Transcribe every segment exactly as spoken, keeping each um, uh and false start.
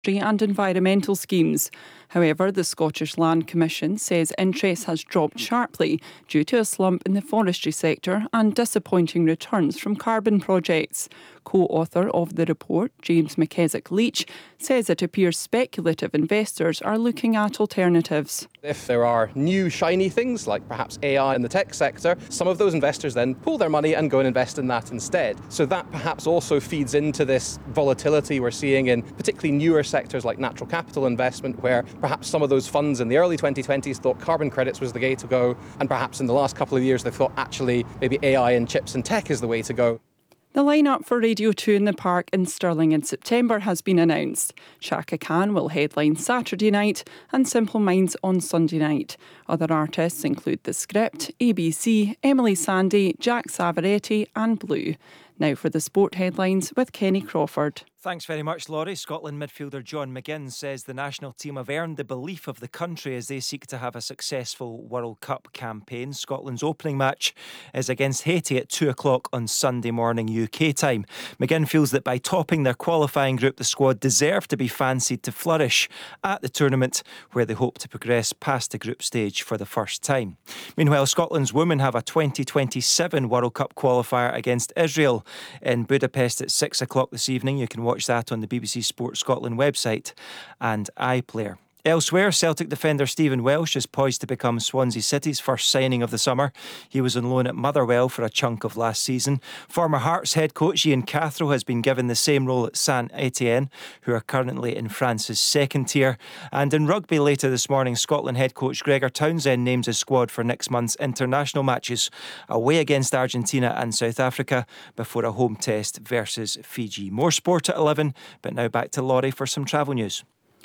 and environmental schemes. However, the Scottish Land Commission says interest has dropped sharply due to a slump in the forestry sector and disappointing returns from carbon projects. Co-author of the report, James McKeswick-Leach, says it appears speculative investors are looking at alternatives. If there are new shiny things like perhaps A I in the tech sector, some of those investors then pull their money and go and invest in that instead. So that perhaps also feeds into this volatility we're seeing in particularly newer sectors like natural capital investment, where perhaps some of those funds in the early twenty twenties thought carbon credits was the way to go, and perhaps in the last couple of years they thought actually maybe A I and chips and tech is the way to go. The lineup for Radio two in the Park in Stirling in September has been announced. Chaka Khan will headline Saturday night and Simple Minds on Sunday night. Other artists include The Script, A B C, Emily Sandé, Jack Savaretti and Blue. Now for the sport headlines with Kenny Crawford. Thanks very much, Laurie. Scotland midfielder John McGinn says the national team have earned the belief of the country as they seek to have a successful World Cup campaign. Scotland's opening match is against Haiti at two o'clock on Sunday morning U K time. McGinn feels that by topping their qualifying group, the squad deserve to be fancied to flourish at the tournament, where they hope to progress past the group stage for the first time. Meanwhile, Scotland's women have a twenty twenty-seven World Cup qualifier against Israel in Budapest at six o'clock this evening. You can watch Watch that on the B B C Sport Scotland website and iPlayer. Elsewhere, Celtic defender Stephen Welsh is poised to become Swansea City's first signing of the summer. He was on loan at Motherwell for a chunk of last season. Former Hearts head coach Ian Cathro has been given the same role at Saint Etienne, who are currently in France's second tier. And in rugby later this morning, Scotland head coach Gregor Townsend names his squad for next month's international matches away against Argentina and South Africa before a home test versus Fiji. More sport at eleven, but now back to Laurie for some travel news.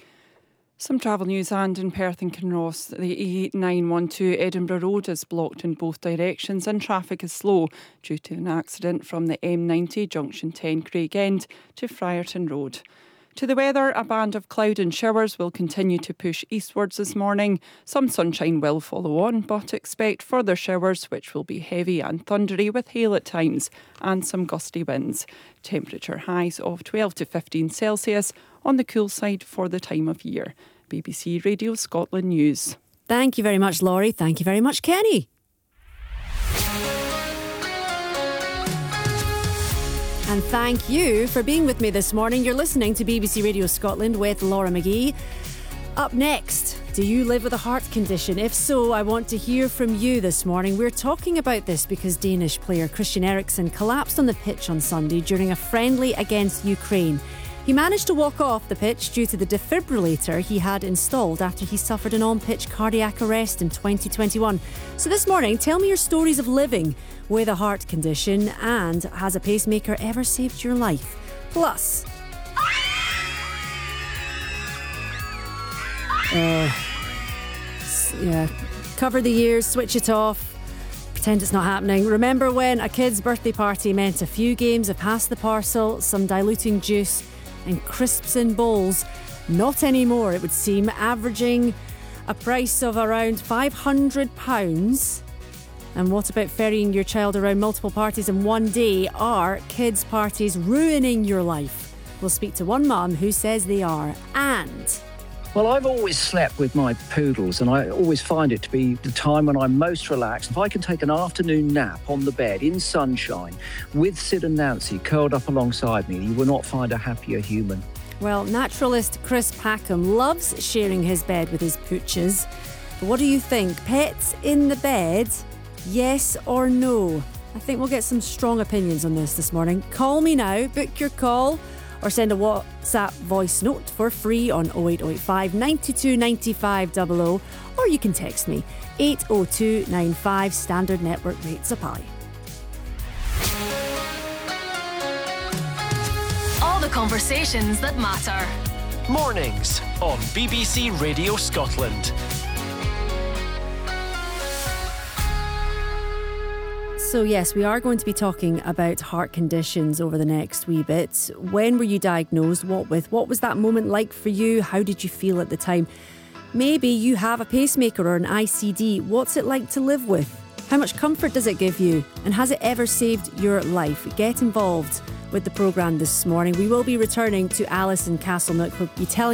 Some travel news, and in Perth and Kinross, the E nine one two Edinburgh Road is blocked in both directions and traffic is slow due to an accident from the M ninety junction ten Craigend to Friarton Road. To the weather, a band of cloud and showers will continue to push eastwards this morning. Some sunshine will follow on, but expect further showers which will be heavy and thundery with hail at times and some gusty winds. Temperature highs of twelve to fifteen Celsius on the cool side for the time of year. B B C Radio Scotland News. Thank you very much, Laurie. Thank you very much, Kenny. And thank you for being with me this morning. You're listening to B B C Radio Scotland with Laura McGee. Up next, do you live with a heart condition? If so, I want to hear from you this morning. We're talking about this because Danish player Christian Eriksen collapsed on the pitch on Sunday during a friendly against Ukraine. He managed to walk off the pitch due to the defibrillator he had installed after he suffered an on-pitch cardiac arrest in twenty twenty-one. So this morning, tell me your stories of living with a heart condition, and has a pacemaker ever saved your life? Plus, uh, yeah, cover the ears, switch it off, pretend it's not happening. Remember when a kid's birthday party meant a few games of pass the parcel, some diluting juice and crisps in bowls? Not anymore, it would seem, averaging a price of around five hundred pounds. And what about ferrying your child around multiple parties in one day? Are kids' parties ruining your life? We'll speak to one mum who says they are. And well, I've always slept with my poodles, and I always find it to be the time when I'm most relaxed. If I can take an afternoon nap on the bed in sunshine with Sid and Nancy curled up alongside me, you will not find a happier human. Well, naturalist Chris Packham loves sharing his bed with his pooches. But what do you think? Pets in the bed? Yes or no? I think we'll get some strong opinions on this this morning. Call me now, book your call, or send a WhatsApp voice note for free on oh eight oh eight five, nine two nine five double oh, or you can text me eight oh two nine five. Standard network rates apply. All the conversations that matter. Mornings on B B C Radio Scotland. So yes, we are going to be talking about heart conditions over the next wee bit. When were you diagnosed? What with? What was that moment like for you? How did you feel at the time? Maybe you have a pacemaker or an I C D. What's it like to live with? How much comfort does it give you? And has it ever saved your life? Get involved with the programme this morning. We will be returning to Alison Castlenook. We'll be telling